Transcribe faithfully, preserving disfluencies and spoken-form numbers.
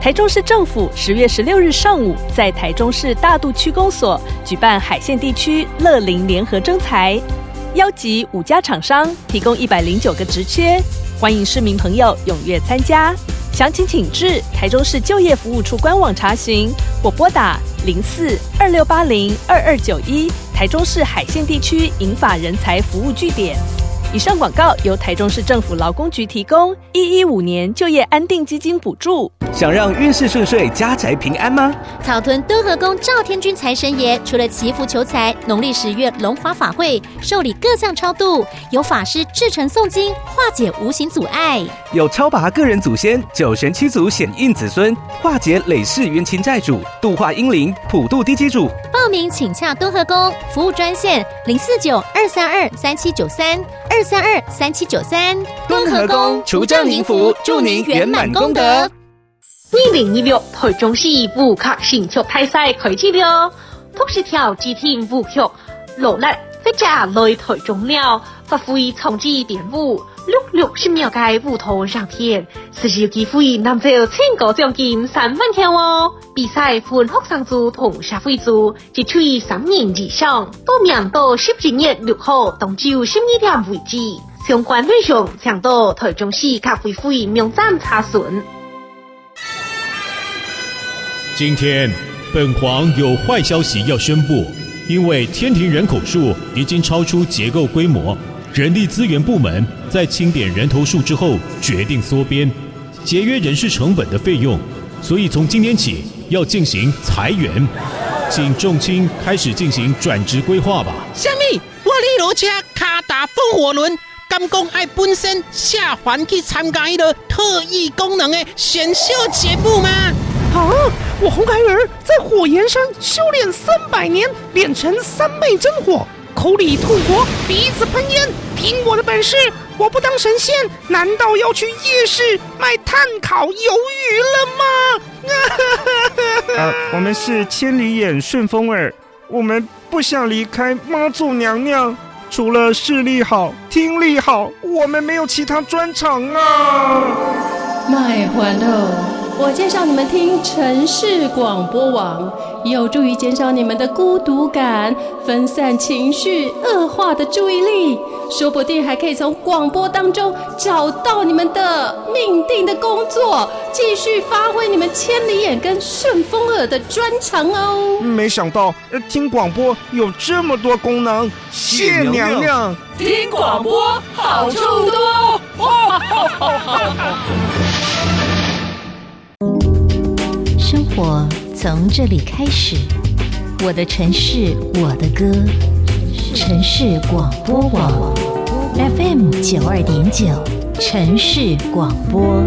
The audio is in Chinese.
台中市政府十月十六日上午在台中市大肚区公所举办海线地区乐龄联合征才，邀集五家厂商，提供一百零九个职缺，欢迎市民朋友踊跃参加。详情请至台中市就业服务处官网查询，或拨打零四二六八零二二九一台中市海线地区银发人才服务据点。以上广告由台中市政府劳工局提供，一一五年就业安定基金补助。 想让运势顺遂、家宅平安吗？ 草屯敦和宫赵天君财神爷除了祈福求财，农历十月龙华法会受理各项超度，有法师至诚诵经，化解无形阻碍； 有超拔个人祖先，九神七祖显应子孙，化解累世冤亲债主，度化英灵，普渡地基主。 报名请洽敦和宫服务专线零四九二三二三七九三二三二三七九三。 敦和宫除障迎福，祝您圆满功德。 二零二六台中市武卡新曲大赛开始了，同时跳几天舞曲，落力在家来台中了，发挥创意编舞，六六十秒嘅舞蹈上片，是有機會拿走全國獎金三萬條哦！比賽分學生組同社會組，只取三人以上，報名到十一月六號當朝十二點為止。相關內容請到台中市客委會網站查詢。 今天，本皇有坏消息要宣布，因为天庭人口数已经超出结构规模，人力资源部门在清点人头数之后决定缩编，节约人事成本的费用，所以从今天起要进行裁员，请众卿开始进行转职规划吧。 什么？我李罗车卡达风火轮，敢讲爱本身下凡去参加一个特异功能的选秀节目吗？ 啊！我红孩儿在火焰山修炼三百年，练成三昧真火，口里吐火，鼻子喷烟。凭我的本事，我不当神仙，难道要去夜市卖炭烤鱿鱼了吗？ 啊，我们是千里眼顺风耳，我们不想离开妈祖娘娘。除了视力好、听力好，我们没有其他专长啊。 卖欢乐。我介绍你们听城市广播网，有助于减少你们的孤独感，分散情绪恶化的注意力，说不定还可以从广播当中找到你们的命定的工作，继续发挥你们千里眼跟顺风耳的专长哦。 没想到听广播有这么多功能，谢娘娘。 听广播好处多。 生活从这里开始，我的城市，我的歌，城市广播网 F M 九二点九，城市广播。